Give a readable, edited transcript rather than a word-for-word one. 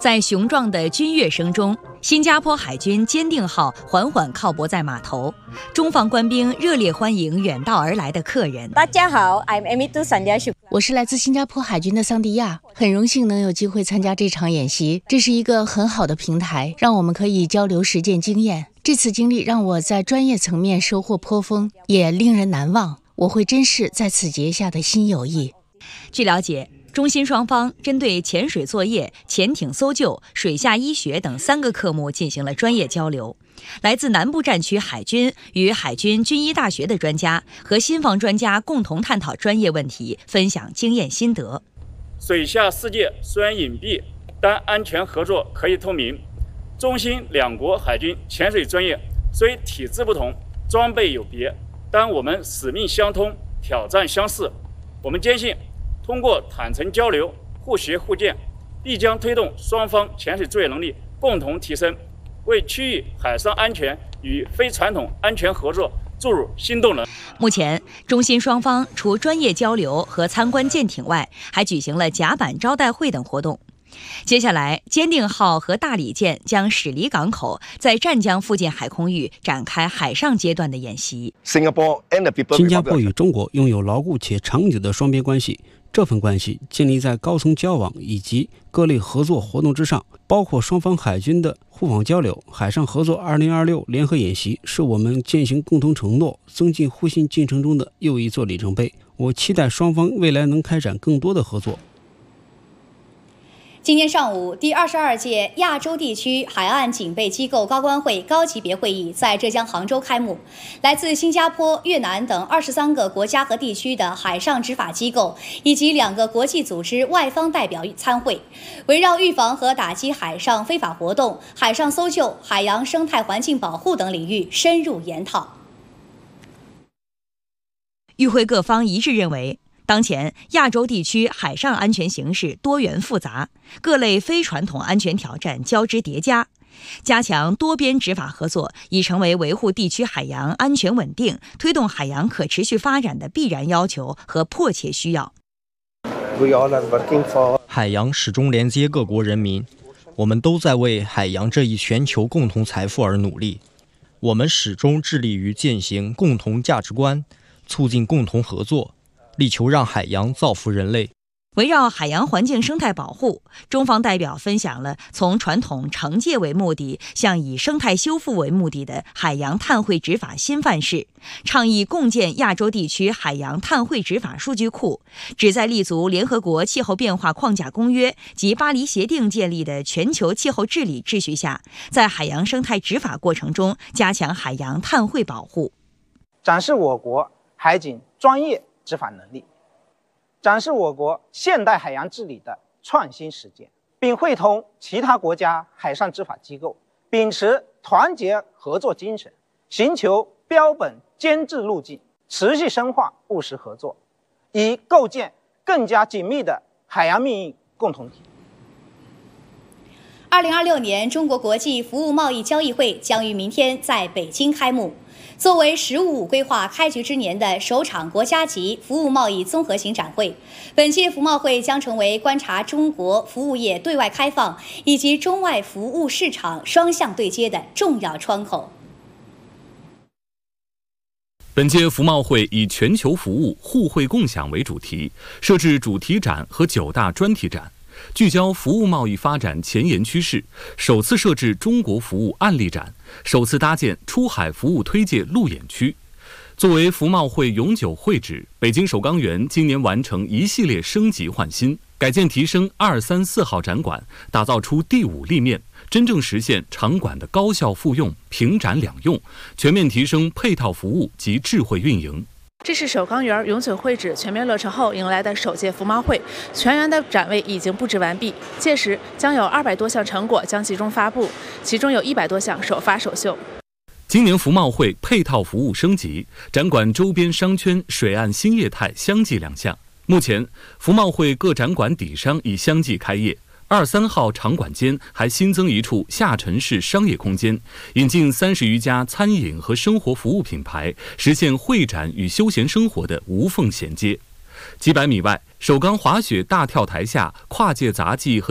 在雄壮的军乐声中，新加坡海军坚定号缓缓靠泊在码头，中方官兵热烈欢迎远道而来的客人。 大家好 ，I'm Amitu Sandia。 我是来自新加坡海军的桑迪亚，很荣幸能有机会参加这场演习，这是一个很好的平台，让我们可以交流实践经验。这次经历让我在专业层面收获颇丰，也令人难忘。我会珍视在此结下的新友谊。 据了解，中新双方针对潜水作业、潜艇搜救、水下医学等3个科目进行了专业交流。来自南部战区海军与海军军医大学的专家和新方专家共同探讨专业问题，分享经验心得。 水下世界虽然隐蔽，但安全合作可以透明。中新两国海军潜水专业虽体制不同，装备有别，但我们使命相通，挑战相似。我们坚信，通过坦诚交流、互学互鉴，必将推动双方潜水作业能力共同提升，为区域海上安全与非传统安全合作注入新动能。 目前，中新双方除专业交流和参观舰艇外，还举行了甲板招待会等活动。接下来，坚定号和大理舰将驶离港口，在湛江附近海空域展开海上阶段的演习。 新加坡与中国拥有牢固且长久的双边关系，这份关系建立在高层交往以及各类合作活动之上，包括双方海军的互访交流。海上合作2026联合演习是我们践行共同承诺、增进互信进程中的又一座里程碑。我期待双方未来能开展更多的合作。 今天上午，第22届亚洲地区海岸警备机构高官会高级别会议在浙江杭州开幕。来自新加坡、越南等23个国家和地区的海上执法机构以及2个国际组织外方代表参会，围绕预防和打击海上非法活动、海上搜救、海洋生态环境保护等领域深入研讨。 与会各方一致认为，当前亚洲地区海上安全形势多元复杂，各类非传统安全挑战交织叠加，加强多边执法合作已成为维护地区海洋安全稳定、推动海洋可持续发展的必然要求和迫切需要。 海洋始终连接各国人民，我们都在为海洋这一全球共同财富而努力。我们始终致力于践行共同价值观，促进共同合作，力求让海洋造福人类。 围绕海洋环境生态保护，中方代表分享了从传统惩戒为目的向以生态修复为目的的海洋碳汇执法新范式，倡议共建亚洲地区海洋碳汇执法数据库，旨在立足联合国气候变化框架公约及巴黎协定建立的全球气候治理秩序下，在海洋生态执法过程中加强海洋碳汇保护， 展示我国海警专业执法能力，展示我国现代海洋治理的创新实践，并会同其他国家海上执法机构秉持团结合作精神，寻求标本监制路径，持续深化务实合作，以构建更加紧密的海洋命运共同体。 2026年中国国际服务贸易交易会将于明天在北京开幕。作为“十五五”规划开局之年的首场国家级服务贸易综合型展会，本届服贸会将成为观察中国服务业对外开放以及中外服务市场双向对接的重要窗口。 本届服贸会以全球服务互惠共享为主题，设置主题展和9大专题展，聚焦服务贸易发展前沿趋势，首次设置中国服务案例展，首次搭建出海服务推介路演区。作为服贸会永久会址，北京首钢园今年完成一系列升级换新，改建提升2、3、4号展馆，打造出第5立面，真正实现场馆的高效复用、平展两用，全面提升配套服务及智慧运营。 这是首钢园永久会址全面落成后迎来的首届服贸会，全园的展位已经布置完毕，届时将有200多项成果将集中发布，其中有100多项首发首秀。 今年服贸会配套服务升级，展馆周边商圈、水岸新业态相继亮相。目前，服贸会各展馆底商已相继开业。2、3号场馆间还新增一处下沉式商业空间，引进30余家餐饮和生活服务品牌，实现会展与休闲生活的无缝衔接。几百米外，首钢滑雪大跳台下跨界杂技和